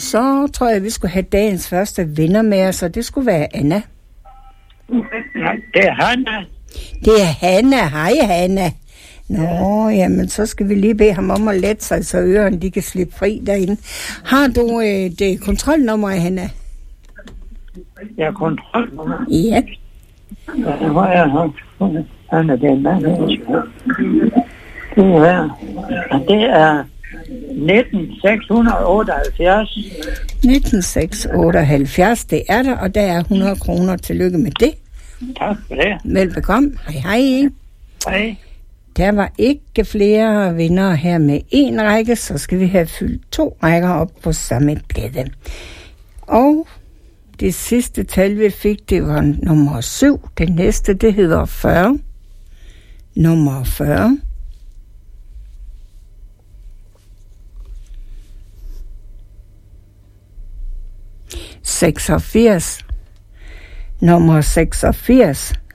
så tror jeg, vi skulle have dagens første vinder med os, og det skulle være Anna. Nej, det er Hanna. Det er Hanna. Hej, Hanna. Nå, jamen, så skal vi lige bede ham om at lette sig, så ørerne de kan slippe fri derinde. Har du det kontrolnummer, Hanna? Ja, kontrolnummer. Ja. Ja, hvor er han? Han er den mand. Det er 19678. 19678, det er der, og der er 100 kroner. Tillykke med det. Tak for det. Velbekomme. Hej, hej. Hej. Der var ikke flere vindere her med en række, så skal vi have fyldt 2 rækker op på samme plade. Og det sidste tal, vi fik, det var nummer 7. Det næste, det hedder 40. Nummer 40. – 86. Nummer 86. –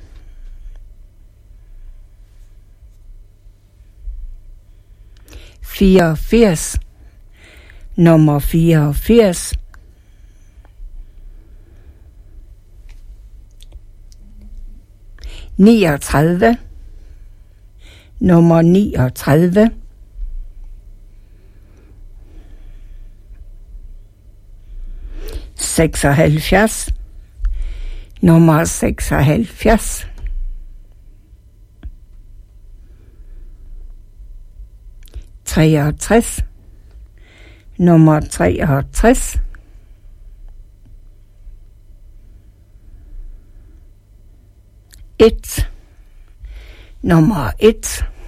84. Nummer 84. – 39. Nummer 39. – 76. Nummer 76. – 63. Nummer 63. – 1. Nummer 1. –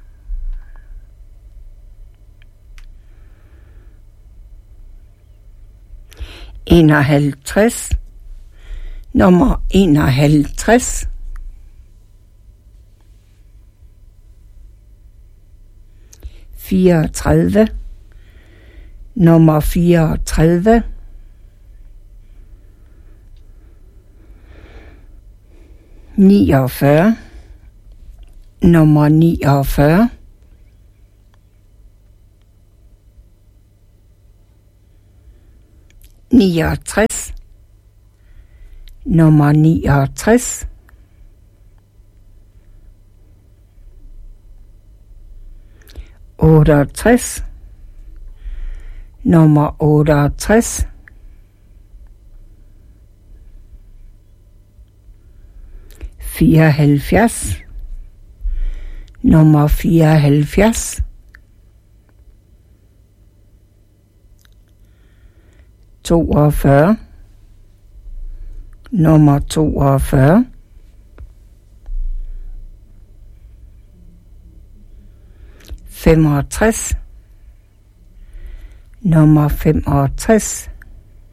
51. Nummer 51. – 34. Nummer 34. – 49. Nummer 49. – 69. Nummer 69. – 68. Nummer 68. – 74. Nummer 74. – 42. Nummer 42. – 65. Nummer 65. –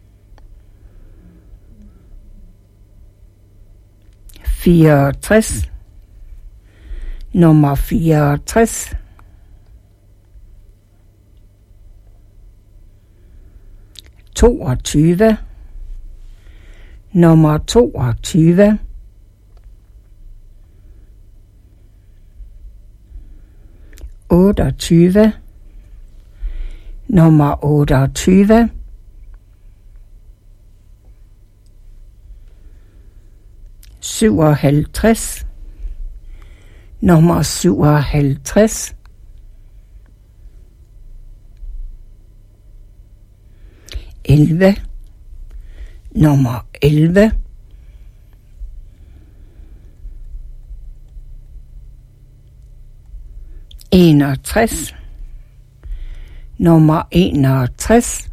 64. Nummer 64. – 22. Nummer 22. – 28. Nummer 28. – 57. Nummer 57. – 11. Nummer 11. – 61. Nummer 61.